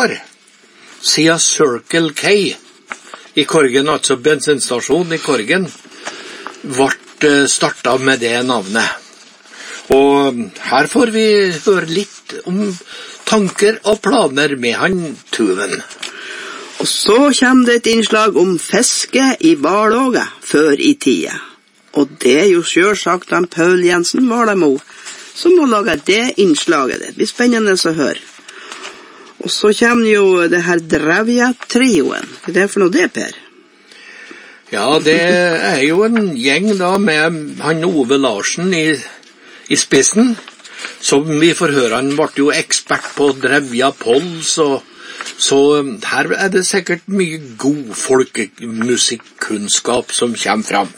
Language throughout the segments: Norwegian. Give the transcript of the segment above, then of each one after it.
år, siden Circle K i Korgen, altså bensinstasjon i Korgen, ble startet med det navnet. Og her får vi høre litt om tanker og planer med han Tuven. Og så kommer det et innslag om fiske i Barlåga før i tida. Og det er jo selvsagt han Paul Jensen Valamo som må lage det innslaget. Det blir spennende å høre. Og så kommer jo det her Drevja-trioen. Hva er det for noe det, Per? Ja, det er jo en gjeng da med han Ove Larsen i spissen. Som vi får høre, han ble jo ekspert på Drevja Pols, så her er det sikkert mye god folkemusikkunnskap som kommer fram.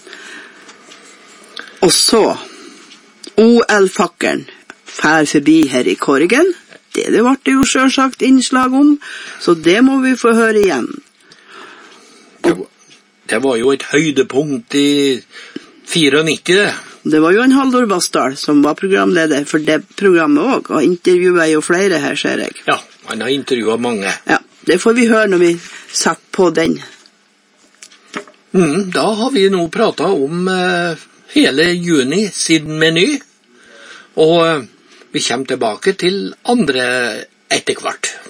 Og så OL-fakkeren fær forbi her i Korgen. Det ble det jo selvsagt innslag om, så det må vi få høre igjen. Det var jo et høydepunkt i 94. Det var jo en Haldor Vassdal som var programleder for det programmet også, og intervjuet jo flere her, ser jeg. Ja, han har intervjuet mange. Ja, det får vi høre når vi setter på den. Da har vi nå pratet om hele juni siden Meny, og vi kommer tilbake til andre etter hvert.